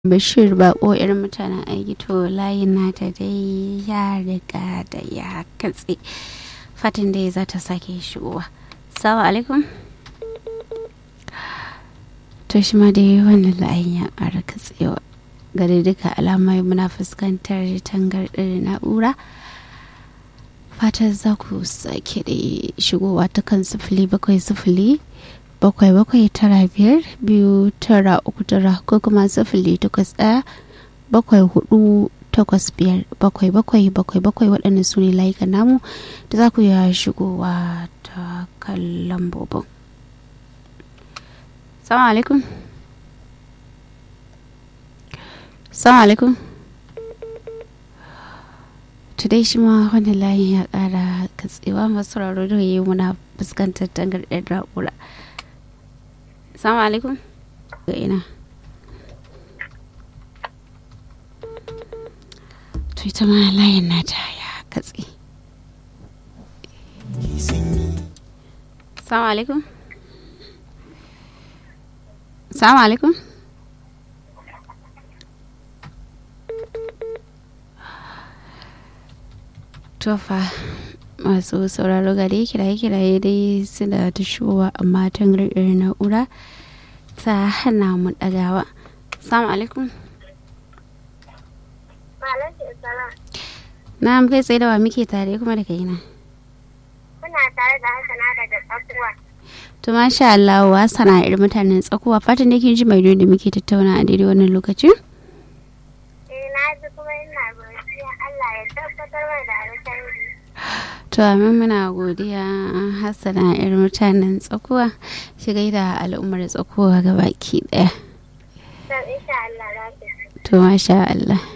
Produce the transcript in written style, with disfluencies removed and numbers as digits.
Bashir Bako irin mutanen aiki to layin nata dai ya riga da ya katse fatan dai za ta sake shigowa. Assalamu alaikum. To shi ma dai wannan layin ya ƙara katsewa gare duka alamai muna fuskantar tangarɗar na'ura fatan za ku sake da shigowa ta kan 0700 775 ko kuma 0817457777 waɗannan su ne layukan namu da za ku yi shigowa ta kan lambobin. Assalamu alaikum. Assalamu alaikum. Today shi ma wannan layin ya ƙara katsewa masu sauraro da yi muna fuskantar tangarɗar na'ura. Assalamu alaikum. Ga ina. To ita ma layin nata ya katse. Assalamu alaikum. Assalamu alaikum. Tofa masu sauraro ga dai kiraye dai suna ta shigowa amma tangarɗar na'ura ta hana mu ɗagawa. Assalamu alaikum. Na kai tsaye da wa muke tare kuma da kai na. Muna tare da Hassana daga Tsakuwa. To masha Allah wa sana'ar mutanen Tsakuwa fatan da kin ji mai da muke tattauna a daidai wannan lokacin. Na ji kuma ina godiya Allah ya tabbatar mai da alkhairi. To amin muna godiya Hassana yar mutanen Tsakuwa shigai da al'ummar Tsakuwa gabaki daya. To insha Allah za ki. To masha Allah.